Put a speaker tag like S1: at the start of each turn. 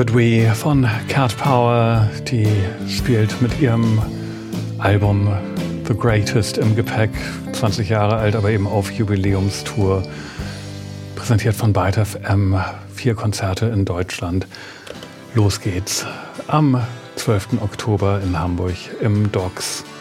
S1: Could We von Cat Power, die spielt mit ihrem Album The Greatest im Gepäck, 20 Jahre alt, aber eben auf Jubiläumstour, präsentiert von Byte FM, 4 Konzerte in Deutschland. Los geht's am 12. Oktober in Hamburg im Docks.